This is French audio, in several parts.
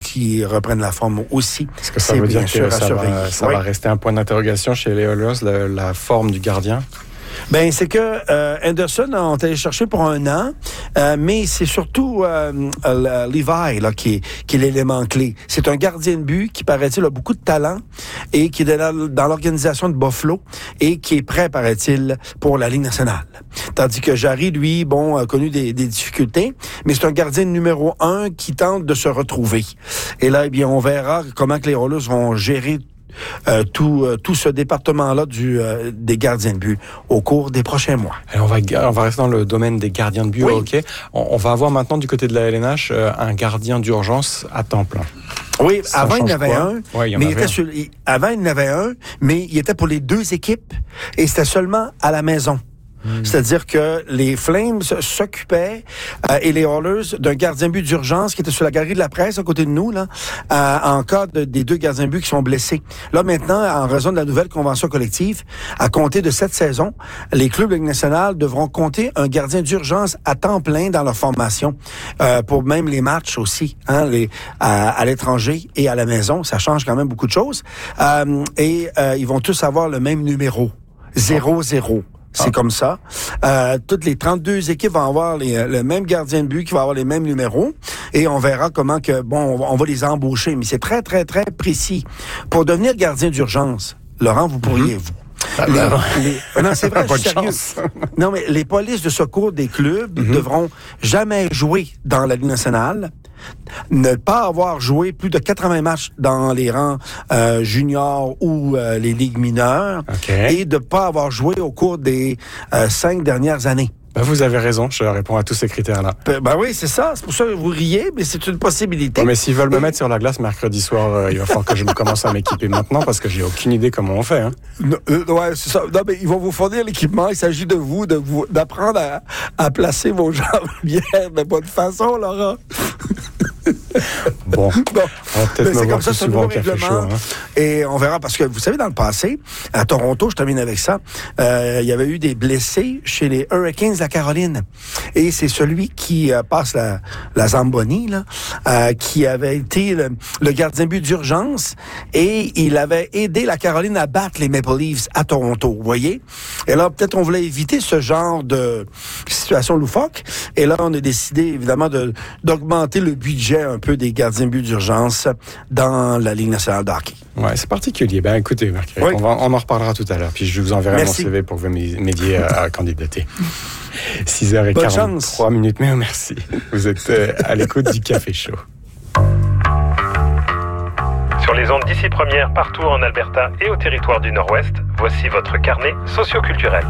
qui reprennent la forme aussi. Est-ce que ça veut dire que ça va rester un point d'interrogation chez les Oilers, la forme du gardien? Ben, c'est que Anderson, on est allé chercher pour 1 an, mais c'est surtout Levi là, qui est l'élément clé. C'est un gardien de but qui, paraît-il, a beaucoup de talent et qui est dans l'organisation de Buffalo et qui est prêt, paraît-il, pour la Ligue nationale. Tandis que Jarry, lui, a connu des difficultés, mais c'est un gardien numéro 1 qui tente de se retrouver. Et là, eh bien, on verra comment que les Oilers vont gérer tout ce département-là des gardiens de but au cours des prochains mois. Et on va rester dans le domaine des gardiens de but. Oui. Ok. On va avoir maintenant du côté de la LNH un gardien d'urgence à temps plein. Oui, avant il y en avait un. Oui, avant il y en avait un, mais il était pour les 2 équipes et c'était seulement à la maison. C'est-à-dire que les Flames s'occupaient et les Oilers d'un gardien de but d'urgence qui était sur la galerie de la presse à côté de nous là, en cas des 2 gardiens de but qui sont blessés. Là maintenant, en raison de la nouvelle convention collective, à compter de cette saison, les clubs de Ligue nationale devront compter un gardien d'urgence à temps plein dans leur formation pour même les matchs aussi, à l'étranger et à la maison. Ça change quand même beaucoup de choses. Ils vont tous avoir le même numéro, 0-0. C'est comme ça. Toutes les 32 équipes vont avoir le même gardien de but qui va avoir les mêmes numéros et on verra comment on va les embaucher. Mais c'est très, très, très précis. Pour devenir gardien d'urgence, Laurent, vous pourriez, non, c'est vrai, je suis sérieux. Non, mais les polices de secours des clubs devront jamais jouer dans la Ligue nationale, ne pas avoir joué plus de 80 matchs dans les rangs juniors ou les ligues mineures et de ne pas avoir joué au cours des 5 dernières années. Ben vous avez raison, je réponds à tous ces critères-là. Ben oui, c'est ça. C'est pour ça que vous riez, mais c'est une possibilité. Ouais, mais s'ils veulent me mettre sur la glace mercredi soir, il va falloir que je commence à m'équiper maintenant parce que j'ai aucune idée comment on fait. Hein. Ouais, c'est ça. Non, mais ils vont vous fournir l'équipement. Il s'agit de vous, d'apprendre à placer vos jambes bien de bonne façon, Laurent. Bon, on va peut-être me voir plus souvent au café chaud. Hein. Et on verra, parce que vous savez, dans le passé, à Toronto, je termine avec ça, il y avait eu des blessés chez les Hurricanes de la Caroline. Et c'est celui qui passe la Zamboni, là, qui avait été le gardien de but d'urgence et il avait aidé la Caroline à battre les Maple Leafs à Toronto, vous voyez? Et là, peut-être on voulait éviter ce genre de situation loufoque. Et là, on a décidé, évidemment, d'augmenter le budget un peu des gardiens de but d'urgence dans la Ligue nationale de hockey. Ouais, c'est particulier. Ben écoutez, Marc, on en reparlera tout à l'heure. Puis je vous enverrai mon CV pour que vous m'aidiez à candidater. 6h43 minutes, mais merci. Vous êtes à l'écoute du Café Chaud. Sur les ondes d'ici première, partout en Alberta et au territoire du Nord-Ouest, voici votre carnet socioculturel.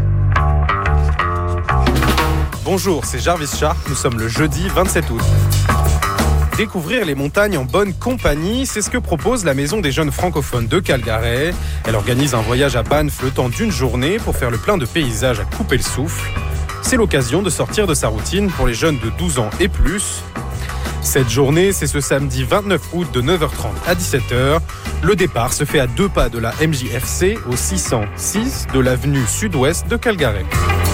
Bonjour, c'est Jarvis Sharp, nous sommes le jeudi 27 août. Découvrir les montagnes en bonne compagnie, c'est ce que propose la Maison des jeunes francophones de Calgary. Elle organise un voyage à Banff le temps d'une journée pour faire le plein de paysages à couper le souffle. C'est l'occasion de sortir de sa routine pour les jeunes de 12 ans et plus. Cette journée, c'est ce samedi 29 août de 9h30 à 17h. Le départ se fait à 2 pas de la MJFC au 606 de l'avenue sud-ouest de Calgary.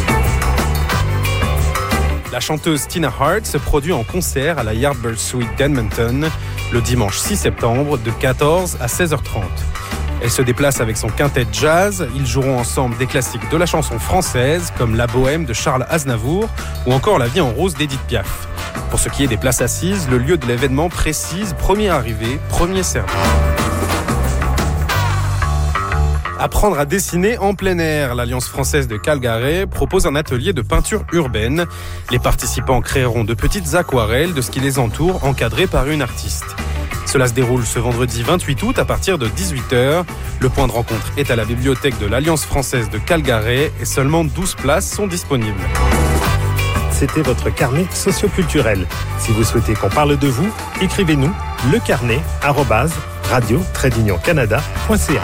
La chanteuse Tina Hart se produit en concert à la Yardbird Suite d'Edmonton le dimanche 6 septembre de 14 à 16h30. Elle se déplace avec son quintet jazz. Ils joueront ensemble des classiques de la chanson française comme La Bohème de Charles Aznavour ou encore La Vie en rose d'Édith Piaf. Pour ce qui est des places assises, le lieu de l'événement précise premier arrivé, premier servi. Apprendre à dessiner en plein air. L'Alliance française de Calgary propose un atelier de peinture urbaine. Les participants créeront de petites aquarelles de ce qui les entoure, encadrées par une artiste. Cela se déroule ce vendredi 28 août à partir de 18h. Le point de rencontre est à la bibliothèque de l'Alliance française de Calgary et seulement 12 places sont disponibles. C'était votre carnet socioculturel. Si vous souhaitez qu'on parle de vous, écrivez-nous lecarnet@radio-canada.ca.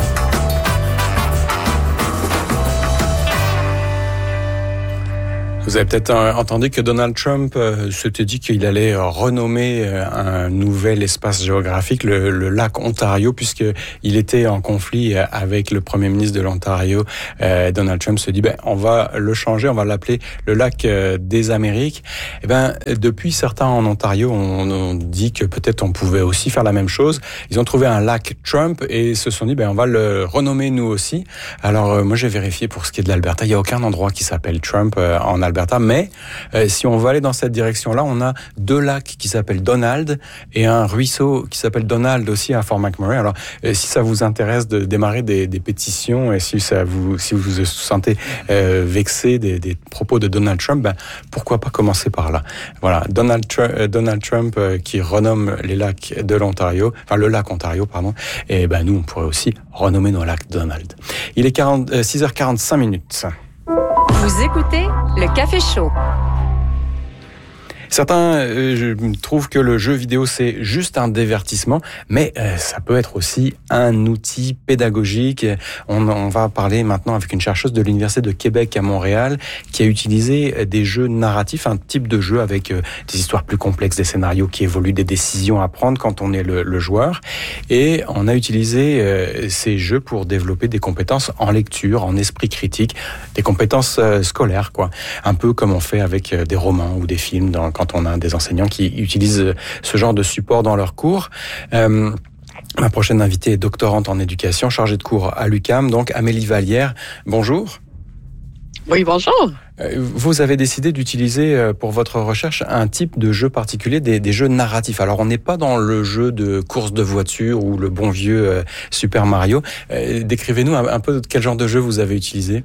Vous Vous avez peut-être entendu que Donald Trump s'était dit qu'il allait renommer un nouvel espace géographique, le lac Ontario, puisqu'il était en conflit avec le premier ministre de l'Ontario. Donald Trump se dit, on va le changer, on va l'appeler le lac des Amériques. Depuis, certains en Ontario ont dit que peut-être on pouvait aussi faire la même chose. Ils ont trouvé un lac Trump et se sont dit, on va le renommer nous aussi. Alors, moi, j'ai vérifié pour ce qui est de l'Alberta. Il n'y a aucun endroit qui s'appelle Trump en Alberta, mais si on va aller dans cette direction-là, on a 2 lacs qui s'appellent Donald et un ruisseau qui s'appelle Donald aussi à Fort McMurray. Alors, si ça vous intéresse de démarrer des pétitions et si vous vous sentez vexé des propos de Donald Trump, pourquoi pas commencer par là. Voilà, Donald Trump qui renomme les lacs de l'Ontario, enfin le lac Ontario, pardon. Et nous, on pourrait aussi renommer nos lacs Donald. Il est 6h45 minutes. Vous écoutez le Café Chaud. Certains trouvent que le jeu vidéo, c'est juste un divertissement, mais ça peut être aussi un outil pédagogique. On va parler maintenant avec une chercheuse de l'Université de Québec à Montréal qui a utilisé des jeux narratifs, un type de jeu avec des histoires plus complexes, des scénarios qui évoluent, des décisions à prendre quand on est le joueur. Et on a utilisé ces jeux pour développer des compétences en lecture, en esprit critique, des compétences scolaires, quoi. Un peu comme on fait avec des romans ou des films quand on a des enseignants qui utilisent ce genre de support dans leurs cours. Ma prochaine invitée est doctorante en éducation, chargée de cours à l'UQAM, donc Amélie Vallière. Bonjour. Oui, bonjour. Vous avez décidé d'utiliser pour votre recherche un type de jeu particulier, des jeux narratifs. Alors, on n'est pas dans le jeu de course de voiture ou le bon vieux Super Mario. Décrivez-nous un peu quel genre de jeu vous avez utilisé.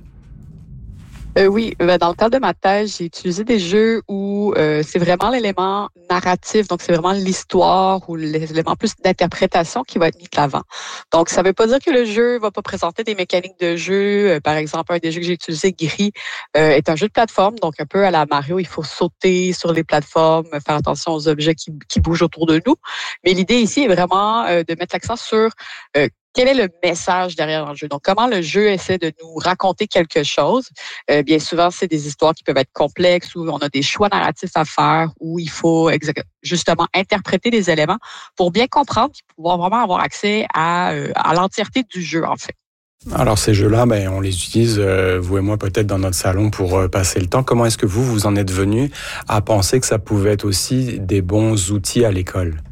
Oui, dans le cadre de ma thèse, j'ai utilisé des jeux où c'est vraiment l'élément narratif, donc c'est vraiment l'histoire ou l'élément plus d'interprétation qui va être mis de l'avant. Donc, ça ne veut pas dire que le jeu va pas présenter des mécaniques de jeu. Par exemple, un des jeux que j'ai utilisé, Gris, est un jeu de plateforme, donc un peu à la Mario, il faut sauter sur les plateformes, faire attention aux objets qui bougent autour de nous. Mais l'idée ici est vraiment de mettre l'accent sur quel est le message derrière le jeu? Donc, comment le jeu essaie de nous raconter quelque chose? Bien souvent, c'est des histoires qui peuvent être complexes, où on a des choix narratifs à faire, où il faut justement interpréter les éléments pour bien comprendre et pouvoir vraiment avoir accès à l'entièreté du jeu, en fait. Alors ces jeux-là, on les utilise, vous et moi, peut-être dans notre salon pour passer le temps. Comment est-ce que vous en êtes venu à penser que ça pouvait être aussi des bons outils à l'école?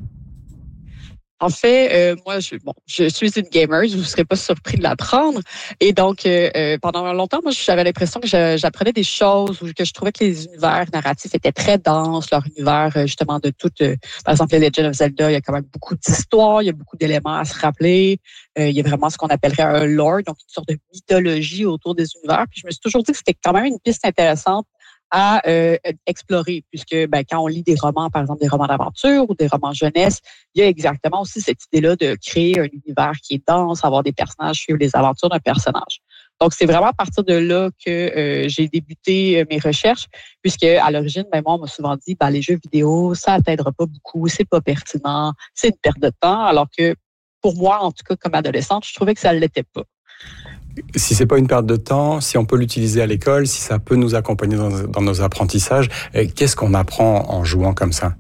En fait, moi, je suis une gamer, je ne serais pas surpris de l'apprendre. Et donc, pendant longtemps, moi, j'avais l'impression que j'apprenais des choses ou que je trouvais que les univers narratifs étaient très denses, leur univers, justement, de toutes, par exemple, les Legend of Zelda, il y a quand même beaucoup d'histoires, il y a beaucoup d'éléments à se rappeler. Il y a vraiment ce qu'on appellerait un lore, donc une sorte de mythologie autour des univers. Puis je me suis toujours dit que c'était quand même une piste intéressante à explorer, puisque quand on lit des romans, par exemple des romans d'aventure ou des romans jeunesse, il y a exactement aussi cette idée-là de créer un univers qui est dense, avoir des personnages, suivre les aventures d'un personnage. Donc, c'est vraiment à partir de là que j'ai débuté mes recherches, puisque à l'origine, moi, on m'a souvent dit, les jeux vidéo, ça t'aidera pas beaucoup, c'est pas pertinent, c'est une perte de temps, alors que pour moi, en tout cas, comme adolescente, je trouvais que ça ne l'était pas. Si c'est pas une perte de temps, si on peut l'utiliser à l'école, si ça peut nous accompagner dans nos apprentissages, qu'est-ce qu'on apprend en jouant comme ça?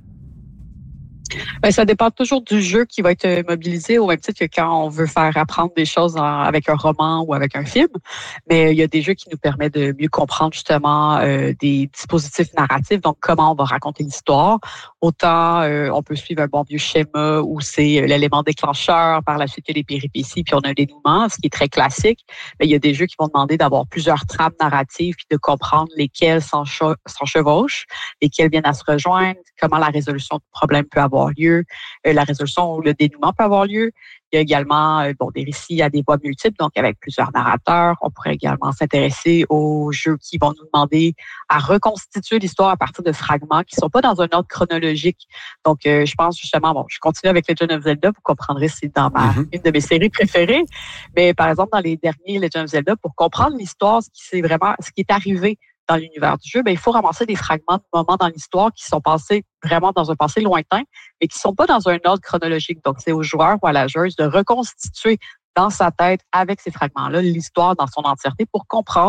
Ça dépend toujours du jeu qui va être mobilisé, au même titre que quand on veut faire apprendre des choses avec un roman ou avec un film. Mais il y a des jeux qui nous permettent de mieux comprendre justement des dispositifs narratifs, donc comment on va raconter l'histoire. Autant on peut suivre un bon vieux schéma où c'est l'élément déclencheur, par la suite il y a les péripéties, puis on a un dénouement, ce qui est très classique. Mais il y a des jeux qui vont demander d'avoir plusieurs trames narratives, puis de comprendre lesquelles s'enchevauchent, lesquelles viennent à se rejoindre, comment la résolution du problème peut avoir lieu, la résolution ou le dénouement peut avoir lieu. Il y a également des récits à des voix multiples, donc avec plusieurs narrateurs. On pourrait également s'intéresser aux jeux qui vont nous demander à reconstituer l'histoire à partir de fragments qui ne sont pas dans un ordre chronologique. Donc, je pense justement, je continue avec Legend of Zelda, vous comprendrez, c'est dans une de mes séries préférées. Mais par exemple, dans les derniers Legend of Zelda, pour comprendre l'histoire, ce qui est arrivé dans l'univers du jeu, il faut ramasser des fragments de moments dans l'histoire qui sont passés vraiment dans un passé lointain, mais qui ne sont pas dans un ordre chronologique. Donc, c'est au joueur ou à la joueuse de reconstituer dans sa tête, avec ces fragments-là, l'histoire dans son entièreté pour comprendre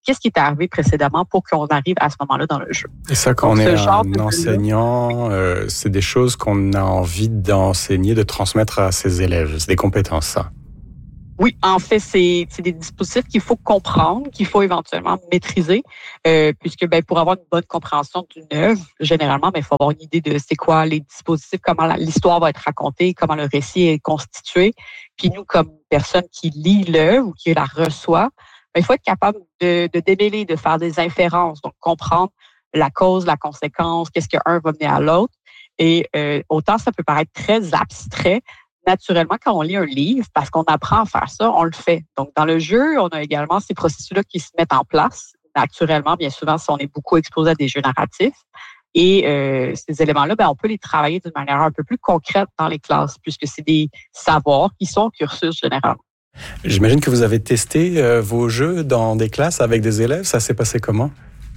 qu'est-ce qui est arrivé précédemment pour qu'on arrive à ce moment-là dans le jeu. Et ça, quand on est un enseignant, c'est des choses qu'on a envie d'enseigner, de transmettre à ses élèves. C'est des compétences, ça. Oui, en fait, c'est des dispositifs qu'il faut comprendre, qu'il faut éventuellement maîtriser, puisque pour avoir une bonne compréhension d'une œuvre, généralement, il faut avoir une idée de c'est quoi les dispositifs, comment l'histoire va être racontée, comment le récit est constitué. Puis nous, comme personne qui lit l'œuvre ou qui la reçoit, il faut être capable de démêler, de faire des inférences, donc comprendre la cause, la conséquence, qu'est-ce qu'un va mener à l'autre. Et autant ça peut paraître très abstrait, naturellement, quand on lit un livre, parce qu'on apprend à faire ça, on le fait. Donc, dans le jeu, on a également ces processus-là qui se mettent en place. Naturellement, bien souvent, si on est beaucoup exposé à des jeux narratifs. Et ces éléments-là, on peut les travailler d'une manière un peu plus concrète dans les classes, puisque c'est des savoirs qui sont au cursus général. J'imagine que vous avez testé vos jeux dans des classes avec des élèves. Ça s'est passé comment?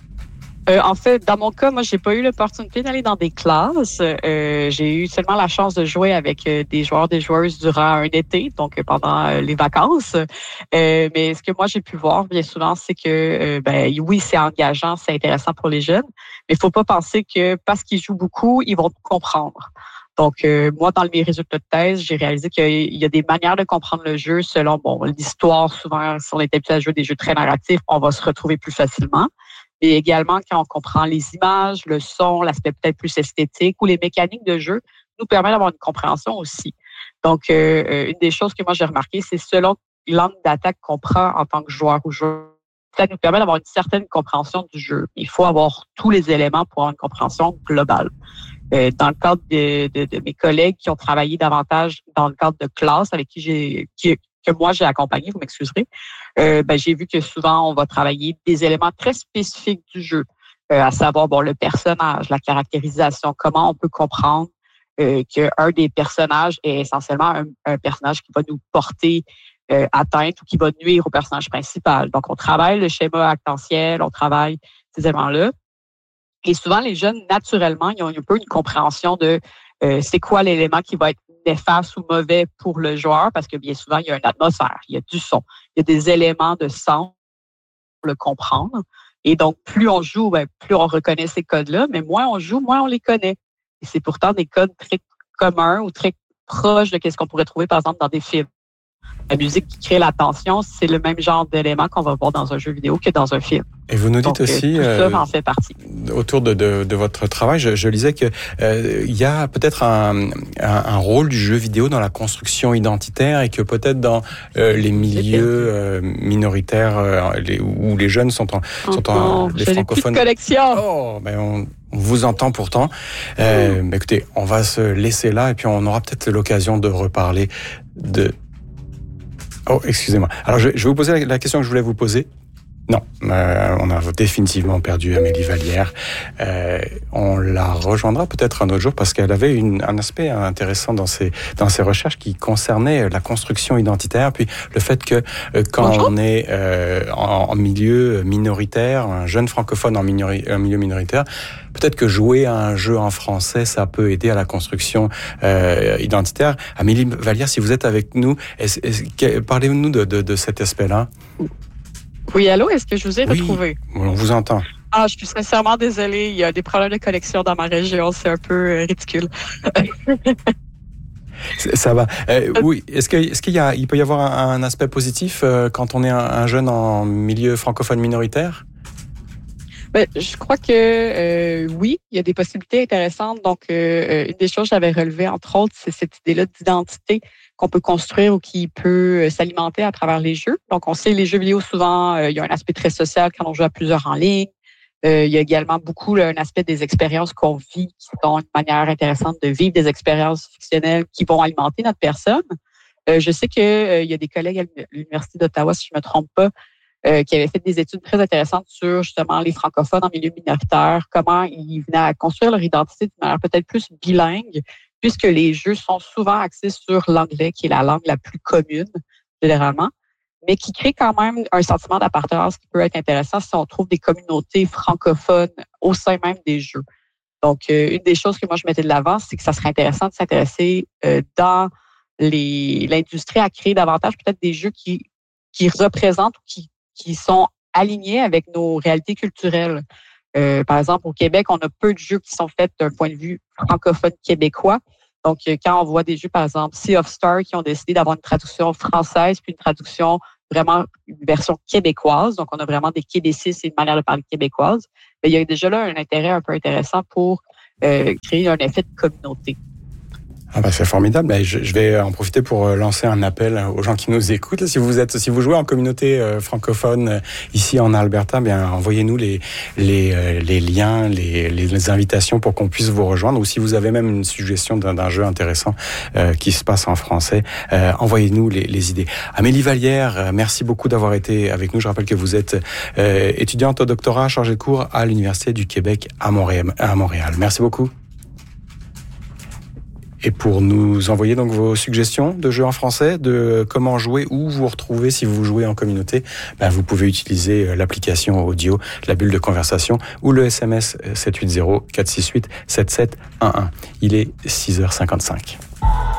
En fait, dans mon cas, moi, j'ai pas eu l'opportunité d'aller dans des classes. J'ai eu seulement la chance de jouer avec des joueurs, des joueuses durant un été, donc pendant les vacances. Mais ce que moi j'ai pu voir bien souvent, c'est que oui, c'est engageant, c'est intéressant pour les jeunes, mais il faut pas penser que parce qu'ils jouent beaucoup, ils vont comprendre. Donc, moi, dans mes résultats de thèse, j'ai réalisé qu'il y a des manières de comprendre le jeu selon l'histoire. Souvent, si on est habitué à jouer des jeux très narratifs, on va se retrouver plus facilement. Et également, quand on comprend les images, le son, l'aspect peut-être plus esthétique ou les mécaniques de jeu, nous permet d'avoir une compréhension aussi. Donc, une des choses que moi j'ai remarqué, c'est selon l'angle d'attaque qu'on prend en tant que joueur ou joueur, ça nous permet d'avoir une certaine compréhension du jeu. Il faut avoir tous les éléments pour avoir une compréhension globale. Dans le cadre de mes collègues qui ont travaillé davantage dans le cadre de classe avec que moi j'ai accompagné, vous m'excuserez, j'ai vu que souvent on va travailler des éléments très spécifiques du jeu, à savoir le personnage, la caractérisation, comment on peut comprendre qu'un des personnages est essentiellement un personnage qui va nous porter atteinte ou qui va nuire au personnage principal. Donc on travaille le schéma actentiel, on travaille ces éléments-là. Et souvent, les jeunes, naturellement, ils ont un peu une compréhension de c'est quoi l'élément qui va être néfaste ou mauvais pour le joueur, parce que bien souvent, il y a une atmosphère, il y a du son, il y a des éléments de sens pour le comprendre. Et donc, plus on joue, plus on reconnaît ces codes-là, mais moins on joue, moins on les connaît. Et c'est pourtant des codes très communs ou très proches de ce qu'on pourrait trouver, par exemple, dans des films. La musique qui crée l'attention, c'est le même genre d'élément qu'on va voir dans un jeu vidéo que dans un film. Et vous nous dites donc, aussi, tout ça en fait partie. Autour de votre travail, je lisais que il y a peut-être un rôle du jeu vidéo dans la construction identitaire et que peut-être dans les milieux minoritaires où les jeunes sont les francophones. Collection. Oh, on vous entend pourtant. Écoutez, on va se laisser là et puis on aura peut-être l'occasion de reparler de... Oh, excusez-moi. Alors, je vais vous poser la question que je voulais vous poser. Non, on a définitivement perdu Amélie Vallière. On la rejoindra peut-être un autre jour parce qu'elle avait un aspect intéressant dans ses recherches qui concernait la construction identitaire, puis le fait que quand on est en milieu minoritaire, un jeune francophone en milieu minoritaire, peut-être que jouer à un jeu en français, ça peut aider à la construction identitaire. Amélie Vallière, si vous êtes avec nous, parlez-nous de cet aspect-là. Oui, allô, est-ce que je vous ai retrouvé? Oui, on vous entend. Ah, je suis sincèrement désolée. Il y a des problèmes de connexion dans ma région. C'est un peu ridicule. Ça va. Oui. Est-ce qu'il peut y avoir un aspect positif quand on est un jeune en milieu francophone minoritaire? Je crois que oui, il y a des possibilités intéressantes. Donc, une des choses que j'avais relevées, entre autres, c'est cette idée-là d'identité qu'on peut construire ou qui peut s'alimenter à travers les jeux. Donc, on sait les jeux vidéo, souvent, il y a un aspect très social quand on joue à plusieurs en ligne. Il y a également beaucoup un aspect des expériences qu'on vit, qui sont une manière intéressante de vivre des expériences fictionnelles qui vont alimenter notre personne. Je sais qu'il y a des collègues à l'Université d'Ottawa, si je ne me trompe pas, qui avaient fait des études très intéressantes sur justement les francophones en milieu minoritaire, comment ils venaient à construire leur identité de manière peut-être plus bilingue, puisque les jeux sont souvent axés sur l'anglais, qui est la langue la plus commune, généralement, mais qui crée quand même un sentiment d'appartenance qui peut être intéressant si on trouve des communautés francophones au sein même des jeux. Donc, une des choses que moi je mettais de l'avant, c'est que ça serait intéressant de s'intéresser dans l'industrie à créer davantage peut-être des jeux qui représentent ou qui sont alignés avec nos réalités culturelles. Par exemple, au Québec, on a peu de jeux qui sont faits d'un point de vue francophone québécois. Donc, quand on voit des jeux, par exemple, Sea of Stars, qui ont décidé d'avoir une traduction française, puis une traduction vraiment une version québécoise, donc on a vraiment des québécistes et une manière de parler québécoise, mais il y a déjà là un intérêt un peu intéressant pour créer un effet de communauté. Ah bah c'est formidable. Je vais en profiter pour lancer un appel aux gens qui nous écoutent. Si vous jouez en communauté francophone ici en Alberta, bien envoyez-nous les liens, les invitations pour qu'on puisse vous rejoindre. Ou si vous avez même une suggestion d'un jeu intéressant qui se passe en français, envoyez-nous les idées. Amélie Vallière, merci beaucoup d'avoir été avec nous. Je rappelle que vous êtes étudiante au doctorat chargée de cours à l'Université du Québec à Montréal. Merci beaucoup. Et pour nous envoyer donc vos suggestions de jeux en français, de comment jouer, où vous retrouvez si vous jouez en communauté, vous pouvez utiliser l'application audio, la bulle de conversation ou le SMS 780 468 7711. Il est 6h55.